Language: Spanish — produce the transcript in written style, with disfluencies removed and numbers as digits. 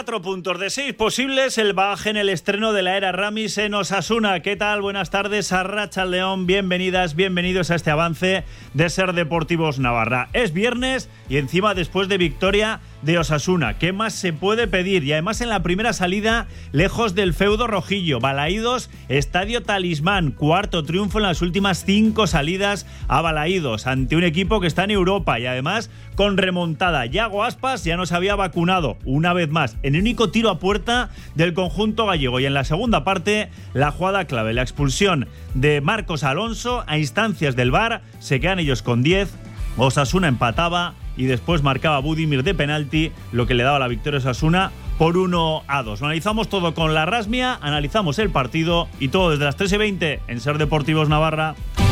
4 puntos de 6 posibles, el bagaje en el estreno de la era Ramis en Osasuna. ¿Qué tal? Buenas tardes, Arratsaldeon, bienvenidas, bienvenidos a este avance de Ser Deportivos Navarra. Es viernes y encima después de victoria de Osasuna. ¿Qué más se puede pedir? Y además en la primera salida, lejos del feudo rojillo. Balaídos, Estadio Talismán. Cuarto triunfo en las últimas 5 salidas a Balaídos, ante un equipo que está en Europa y además con remontada. Yago Aspas ya nos había vacunado una vez más en el único tiro a puerta del conjunto gallego. Y en la segunda parte, la jugada clave, la expulsión de Marcos Alonso a instancias del VAR. Se quedan ellos con 10. Osasuna empataba y después marcaba Budimir de penalti, lo que le daba la victoria a Osasuna por 1-2. Lo analizamos todo con la Rasmia, analizamos el partido y todo desde las 3:20 en Ser Deportivos Navarra.